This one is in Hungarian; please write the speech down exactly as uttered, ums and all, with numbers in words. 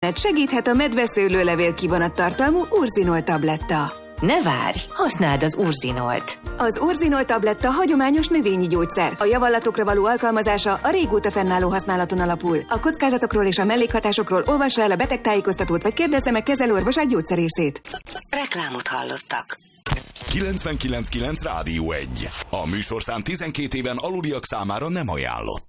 mert segíthet a medveszőlőlevél kivonat tartalmú Urzinol tabletta. Ne várj, használd az Urzinolt. Az Urzinol tabletta hagyományos növényi gyógyszer. A javallatokra való alkalmazása a régóta fennálló használaton alapul. A kockázatokról és a mellékhatásokról olvassa el a betegtájékoztatót, vagy kérdezze meg kezelőorvosát, gyógyszerészét. Reklámot hallottak. kilencvenkilenc kilenc Rádió egy. A műsorszám tizenkét éven aluliak számára nem ajánlott.